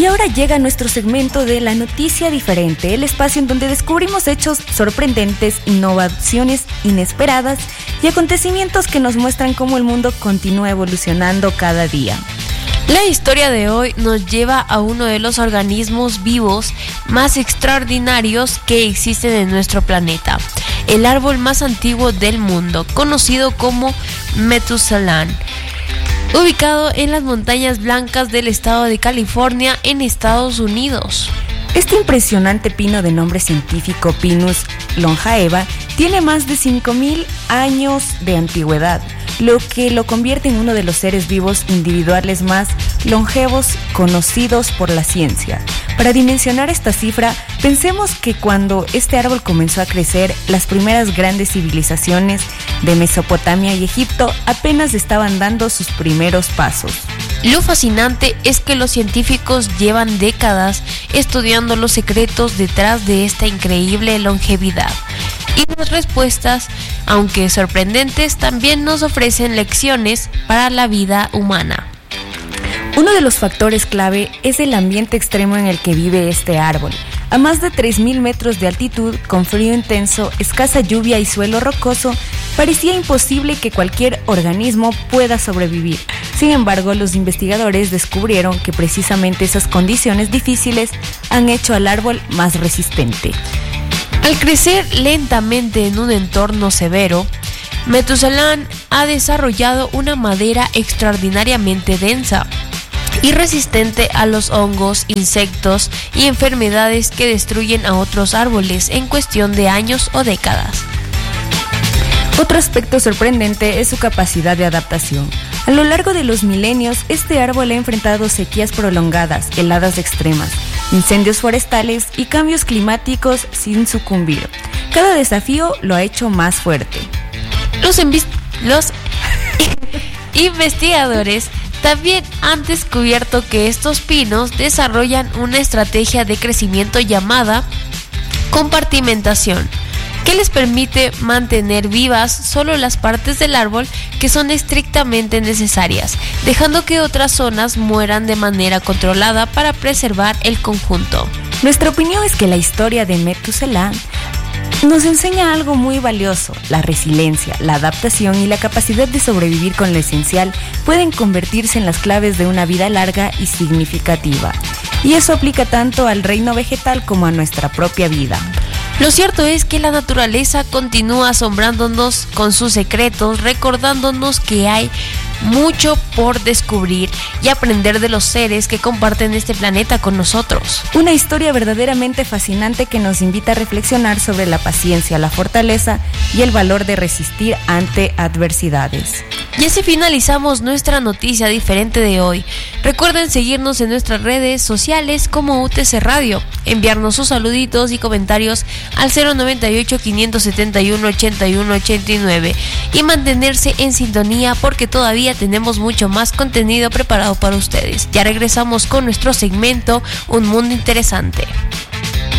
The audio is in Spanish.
Y ahora llega nuestro segmento de La Noticia Diferente, el espacio en donde descubrimos hechos sorprendentes, innovaciones inesperadas y acontecimientos que nos muestran cómo el mundo continúa evolucionando cada día. La historia de hoy nos lleva a uno de los organismos vivos más extraordinarios que existen en nuestro planeta, el árbol más antiguo del mundo, conocido como Metusalán, ubicado en las montañas blancas del estado de California en Estados Unidos. Este impresionante pino de nombre científico Pinus longaeva tiene más de 5,000 años de antigüedad, lo que lo convierte en uno de los seres vivos individuales más longevos conocidos por la ciencia. Para dimensionar esta cifra, pensemos que cuando este árbol comenzó a crecer, las primeras grandes civilizaciones de Mesopotamia y Egipto apenas estaban dando sus primeros pasos. Lo fascinante es que los científicos llevan décadas estudiando los secretos detrás de esta increíble longevidad. Y las respuestas, aunque sorprendentes, también nos ofrecen lecciones para la vida humana. Uno de los factores clave es el ambiente extremo en el que vive este árbol. A más de 3,000 metros de altitud, con frío intenso, escasa lluvia y suelo rocoso, parecía imposible que cualquier organismo pueda sobrevivir. Sin embargo, los investigadores descubrieron que precisamente esas condiciones difíciles han hecho al árbol más resistente. Al crecer lentamente en un entorno severo, Metusalán ha desarrollado una madera extraordinariamente densa y resistente a los hongos, insectos y enfermedades que destruyen a otros árboles en cuestión de años o décadas. Otro aspecto sorprendente es su capacidad de adaptación. A lo largo de los milenios, este árbol ha enfrentado sequías prolongadas, heladas extremas, incendios forestales y cambios climáticos sin sucumbir. Cada desafío lo ha hecho más fuerte. Los investigadores también han descubierto que estos pinos desarrollan una estrategia de crecimiento llamada compartimentación, que les permite mantener vivas solo las partes del árbol que son estrictamente necesarias, dejando que otras zonas mueran de manera controlada para preservar el conjunto. Nuestra opinión es que la historia de Metusalán nos enseña algo muy valioso. La resiliencia, la adaptación y la capacidad de sobrevivir con lo esencial pueden convertirse en las claves de una vida larga y significativa. Y eso aplica tanto al reino vegetal como a nuestra propia vida. Lo cierto es que la naturaleza continúa asombrándonos con sus secretos, recordándonos que hay mucho por descubrir y aprender de los seres que comparten este planeta con nosotros. Una historia verdaderamente fascinante que nos invita a reflexionar sobre la paciencia, la fortaleza y el valor de resistir ante adversidades. Y así finalizamos nuestra noticia diferente de hoy. Recuerden seguirnos en nuestras redes sociales como UTC Radio, enviarnos sus saluditos y comentarios al 098-571-8189 y mantenerse en sintonía porque todavía tenemos mucho más contenido preparado para ustedes. Ya regresamos con nuestro segmento Un Mundo Interesante.